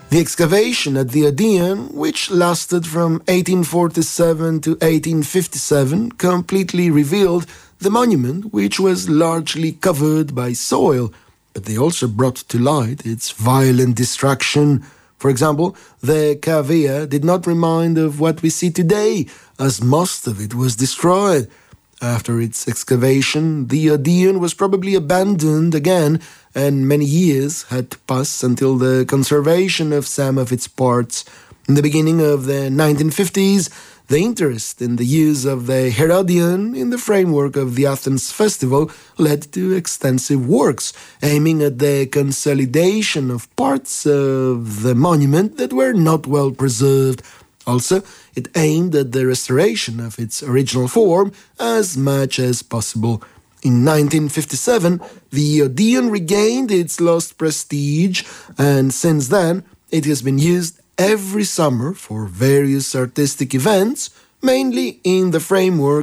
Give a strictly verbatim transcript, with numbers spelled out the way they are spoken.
The excavation at the Odeon, which lasted from eighteen forty-seven to eighteen fifty-seven, completely revealed the monument, which was largely covered by soil, but they also brought to light its violent destruction. For example, the cavea did not remind of what we see today, as most of it was destroyed. After its excavation, the Odeon was probably abandoned again, and many years had to pass until the conservation of some of its parts. In the beginning of the nineteen fifties, the interest in the use of the Herodion in the framework of the Athens Festival led to extensive works aiming at the consolidation of parts of the monument that were not well preserved. Also, it aimed at the restoration of its original form as much as possible. In nineteen fifty-seven, the Odeon regained its lost prestige, and since then, it has been used every summer for various artistic events, mainly in the framework